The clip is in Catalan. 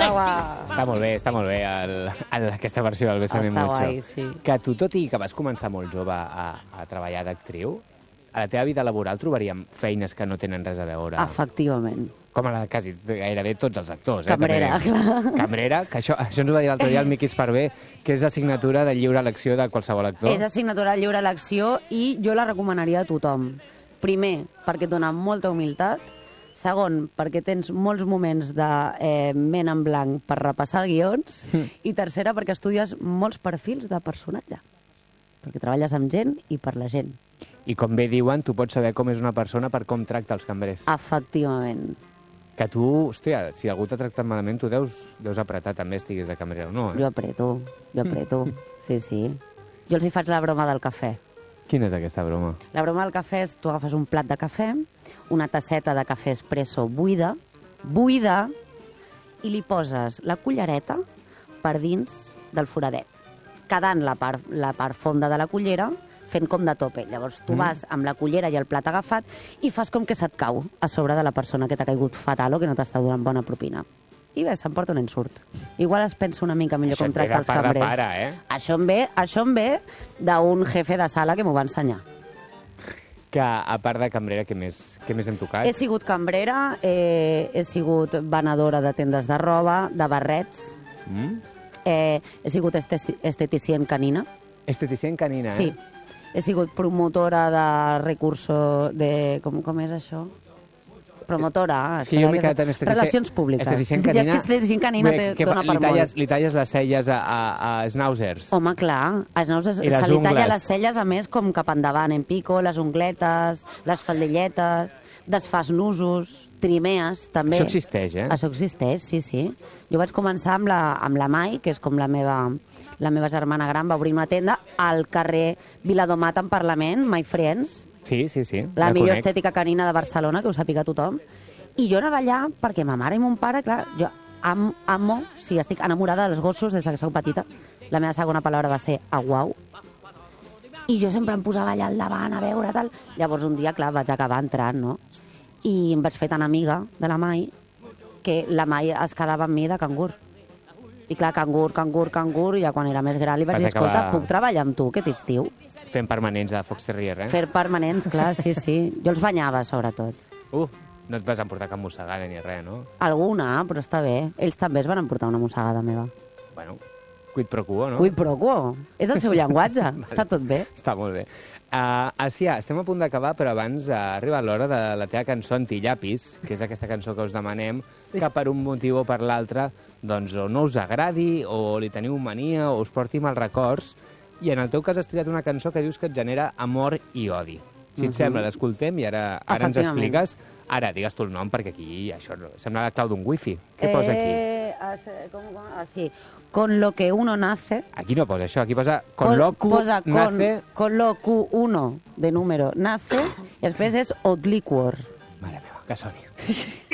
Està molt bé aquesta versió del Bésame Mucho. Està guai, sí. Que tu, tot i que vas començar molt jove a treballar d'actriu, a la teva vida laboral trobaríem feines que no tenen res a veure. Efectivament. Com a la quasi gairebé tots els actors. Cambrera, clar. Cambrera, que això ens ho va dir l'altre dia el Miqui Esparvé, que és assignatura de lliure elecció de qualsevol actor. És assignatura de lliure elecció i jo la recomanaria a tothom. Primer, perquè et dona molta humilitat. Segon, perquè tens molts moments de ment en blanc per repassar guions. I tercera, perquè estudies molts perfils de personatge. Perquè treballes amb gent i per la gent. I com bé diuen, tu pots saber com és una persona per com tracta els cambrers. Efectivament. Que tu, hòstia, si algú t'ha tractat malament, tu deus apretar també, estiguis de cambrer o no, eh? Jo apreto. Sí, sí. Jo els hi faig la broma del cafè. Quina és aquesta broma? La broma del cafè és tu agafes un plat de cafè, una tasseta de cafè espresso buida, i li poses la cullereta per dins del foradet, quedant la part fonda de la cullera fent com de tope. Llavors tu vas amb la cullera i el plat agafat i fas com que se't cau a sobre de la persona que t'ha caigut fatal o que no t'està donant bona propina. I bé, s'emporta un ensurt. Igual es pensa una mica millor com tracta els cambrers. Això pare, eh? Això em ve d'un jefe de sala que m'ho va ensenyar. Que, a part de cambrera, què més hem tocat? He sigut cambrera, he sigut venedora de tendes de roba, de barrets, he sigut esteticient canina. Esteticient canina, Sí. He sigut promotora de recursos... Com és això? Promotora. És que jo m'he quedat en Relacions públiques. Esteticient canina... Ja és que esteticient canina dona per molt. Li talles les celles a schnauzers. Home, clar. A schnauzers I les se li talla ungles. les celles, a més, com cap endavant, en pico, les ungletes, les faldilletes, desfas nusos, trimees, també. Això existeix, eh? Això existeix, sí, sí. Jo vaig començar amb la Mai, que és com la meva germana gran, va obrir una tenda al carrer Viladomat en Parlament, My Friends. Sí. La millor estètica canina de Barcelona, que ho sàpiga tothom. I jo anava allà perquè ma mare i mon pare, clar, jo estic enamorada dels gossos des que soc petita. La meva segona paraula va ser aguau. I jo sempre em posava allà al davant a veure tal. Llavors un dia, clar, vaig acabar entrant, no? I em vaig fer tan amiga de la Mai que la Mai es quedava amb mi de cangur. I clar, cangur, i ja quan era més gran li vaig dir, escolta, puc treballar amb tu aquest estiu? Fent permanents a Fox Terrier, eh? Fer permanents, clar, sí. Jo els banyava, sobretot. No et vas emportar cap mossegada ni res, no? Alguna, però està bé. Ells també es van emportar una mossegada meva. Bueno, quid pro quo, no? Quid pro quo. És el seu llenguatge. Està tot bé. Està molt bé. Asia, estem a punt d'acabar, però abans ha arribat l'hora de la teva cançó Antillapis, que és aquesta cançó que us demanem, que per un motiu o per l'altre doncs o no us agradi, o li teniu mania, o us porti mal records, i en el teu cas has triat una cançó que dius que et genera amor i odi. Si et sembla, l'escoltem i ara ens expliques. Ara, digues tu el nom, perquè aquí això sembla la clau d'un wifi. Què posa aquí? Sí. Con lo que uno nace... Aquí no posa això, aquí posa con lo que nace... Con lo que uno, de número, nace, i després és Obliquor. Mare meva, que soni.